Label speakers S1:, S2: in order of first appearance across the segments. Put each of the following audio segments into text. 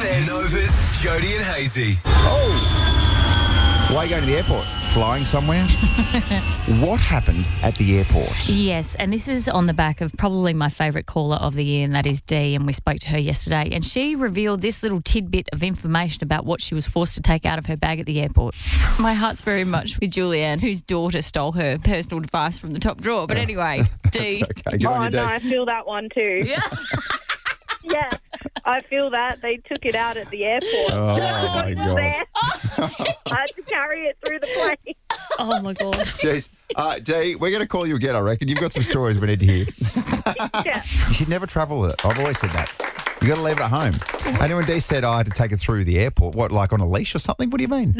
S1: Nova's Jody and Hazy.
S2: Oh! Why are you going to the airport? Flying somewhere? What happened at the airport?
S3: Yes, and this is on the back of probably my favourite caller of the year, and that is Dee, and we spoke to her yesterday, and she revealed this little tidbit of information about what she was forced to take out of her bag at the airport. My heart's very much with Julianne, whose daughter stole her personal device from the top drawer. But anyway, Dee.
S2: Okay, good on you, Dee.
S4: I feel that one too.
S3: Yeah.
S4: Yeah, I feel that. They took it out at the airport.
S2: Oh, my God.
S4: There. I had to carry it through the plane.
S3: Oh, my God.
S2: Jeez. Dee, we're going to call you again, I reckon. You've got some stories we need to hear.
S4: Yeah.
S2: You should never travel with it. I've always said that. You got to leave it at home. And when Dee said I had to take it through the airport, what, like on a leash or something? What do you mean?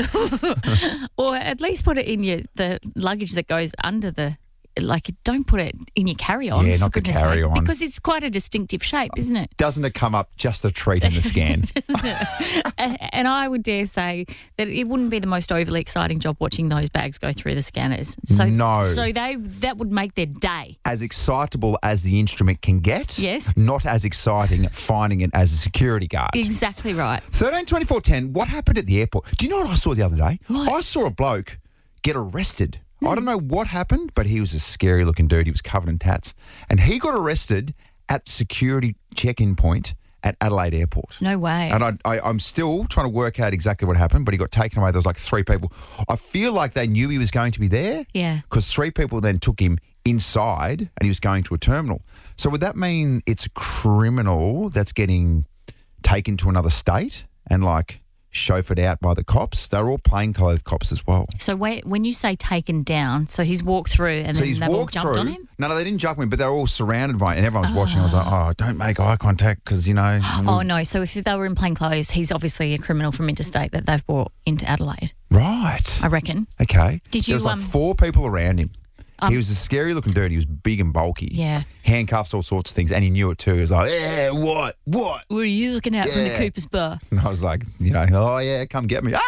S3: Or at least put it in the luggage that goes under the... Like, don't put it in your carry-on.
S2: Yeah,
S3: for
S2: not the
S3: goodness sake,
S2: carry-on.
S3: because it's quite a distinctive shape, isn't it?
S2: Doesn't it come up just a treat in the scan?
S3: Isn't it? And I would dare say that it wouldn't be the most overly exciting job watching those bags go through the scanners. So,
S2: No.
S3: So that would make their day.
S2: As excitable as the instrument can get.
S3: Yes.
S2: Not as exciting finding it as a security guard.
S3: Exactly right.
S2: 13 24 10, what happened at the airport? Do you know what I saw the other day?
S3: What?
S2: I saw a bloke get arrested. I don't know what happened, but he was a scary looking dude. He was covered in tats. And he got arrested at the security check-in point at Adelaide Airport.
S3: No way.
S2: And I'm still trying to work out exactly what happened, but he got taken away. There was like 3 people. I feel like they knew he was going to be there.
S3: Yeah.
S2: Because 3 people then took him inside and he was going to a terminal. So would that mean it's a criminal that's getting taken to another state and like chauffeured out by the cops? They're all plainclothes cops as well.
S3: So when you say taken down, so he's walked through and
S2: So
S3: then
S2: he's
S3: they've all
S2: walked
S3: jumped
S2: through.
S3: on him?
S2: No, they didn't jump on him, but they're all surrounded by it and everyone's watching. I was like, oh, don't make eye contact because, you know.
S3: Oh, no. So if they were in plain clothes, he's obviously a criminal from interstate that they've brought into Adelaide,
S2: Right.
S3: I reckon.
S2: Okay.
S3: Did
S2: There was
S3: you,
S2: like 4 people around him. He
S3: Um,
S2: was a scary looking dude. He was big and bulky.
S3: Yeah.
S2: Handcuffs, all sorts of things. And he knew it too. He was like, yeah, what?
S3: What are you looking at from the
S2: Yeah.
S3: Cooper's Bar?
S2: And I was like, you know, oh, yeah, come get me.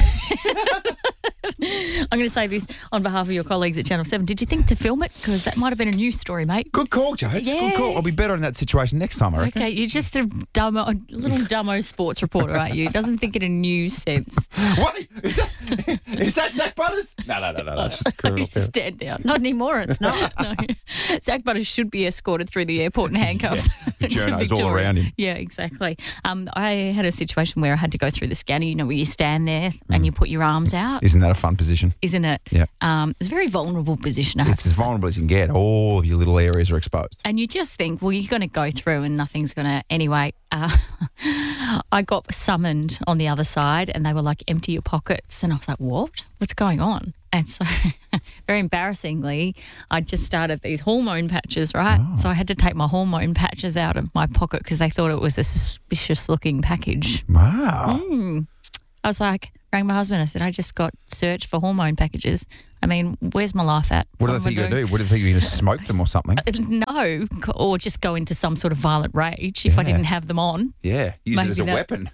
S3: I'm going to say this on behalf of your colleagues at Channel 7. Did you think to film it? Because that might have been a news story, mate.
S2: Good call, Jodes.
S3: Yeah.
S2: Good call. I'll be better in that situation next time, I reckon.
S3: Okay, you're just a little dumbo sports reporter, aren't you? Doesn't think in a news sense.
S2: Wait, is that Zach Butters? No, that's just criminal.
S3: Stand down. Not anymore, it's not. No. Zach Butters should be escorted through the airport in handcuffs.
S2: Yeah,
S3: to
S2: journos all
S3: Victoria.
S2: around him.
S3: Yeah, exactly. I had a situation where I had to go through the scanner, you know, where you stand there and you put your arms out.
S2: Isn't that a fun position?
S3: Isn't it?
S2: Yeah.
S3: It's a very vulnerable position, I have
S2: It's
S3: to
S2: as
S3: say.
S2: vulnerable as you can get. All of your little areas are exposed.
S3: And you just think, well, you're going to go through and nothing's going to... Anyway, I got summoned on the other side and they were like, empty your pockets. And I was like, what? What's going on? And so, very embarrassingly, I just started these hormone patches, right?
S2: Oh.
S3: So I had to take my hormone patches out of my pocket because they thought it was a suspicious-looking package.
S2: Wow.
S3: I was like, rang my husband. I said, I just got searched for hormone packages. I mean, where's my life at?
S2: What do they think you're going to do? What do they think you're going to smoke them or something?
S3: No, or just go into some sort of violent rage if I
S2: Yeah.
S3: didn't have them on.
S2: Yeah, use it as a
S3: Maybe
S2: weapon.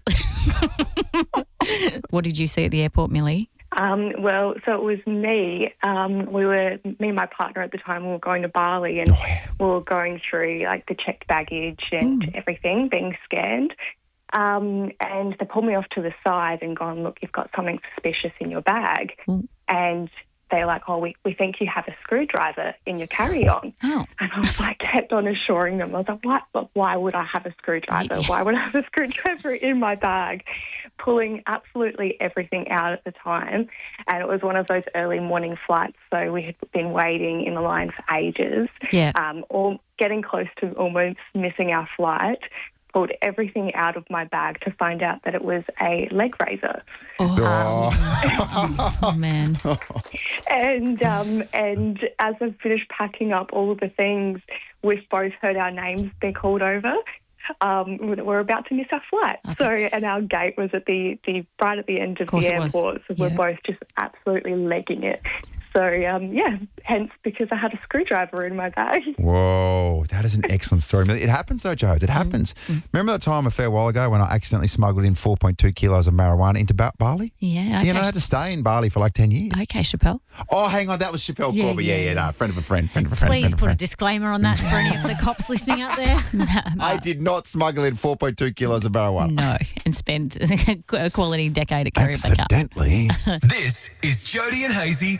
S3: What did you see at the airport, Millie?
S4: Well, so it was me. Me and my partner at the time, we were going to Bali and
S2: Oh, yeah.
S4: we were going through like the checked baggage and everything being scanned. And they pulled me off to the side and gone, look, you've got something suspicious in your bag. And they're like, oh, we think you have a screwdriver in your carry-on.
S3: Oh.
S4: And I was like, kept on assuring them. I was like, what? But why would I have a screwdriver?
S3: Yeah.
S4: Why would I have a screwdriver in my bag? Pulling absolutely everything out at the time. And it was one of those early morning flights, so we had been waiting in the line for ages.
S3: Yeah.
S4: Or getting close to almost missing our flight. Pulled everything out of my bag to find out that it was a leg razor.
S3: Oh, man.
S4: And as I finished packing up all of the things, we've both heard our names being called over. We're about to miss our flight. And our gate was at the right at the end of
S3: course
S4: the
S3: it was.
S4: airport. So
S3: Yeah.
S4: we're both just absolutely legging it. So, hence because I had a screwdriver in my bag.
S2: Whoa, that is an excellent story. It happens though, Joe. It happens. Remember that time a fair while ago when I accidentally smuggled in 4.2 kilos of marijuana into Bali?
S3: Yeah, okay.
S2: You know, I had to stay in Bali for like 10 years.
S3: Okay, Chappelle.
S2: Oh, hang on. That was Chappelle's
S3: Yeah,
S2: call. But
S3: yeah.
S2: no, friend of a friend.
S5: Please put a disclaimer on that for any of the cops listening out there.
S2: I did not smuggle in 4.2 kilos of marijuana.
S3: No, and spend a quality decade at Caribbean.
S2: Accidentally.
S1: This is Jody and Hazy